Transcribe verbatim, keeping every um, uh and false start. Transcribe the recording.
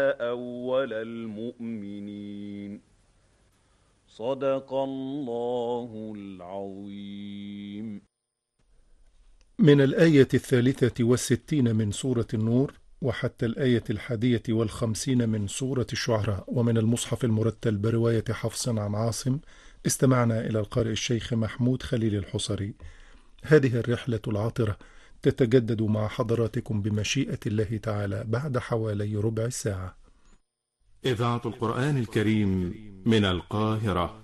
أول المؤمنين. صدق الله العظيم. من الآية الثالثة والستين من سورة النور وحتى الآية الحادية والخمسين من سورة الشعراء، ومن المصحف المرتل برواية حفص عن عاصم. استمعنا إلى القارئ الشيخ محمود خليل الحصري. هذه الرحلة العطرة تتجدد مع حضراتكم بمشيئة الله تعالى بعد حوالي ربع ساعة. إذاعة القرآن الكريم من القاهرة.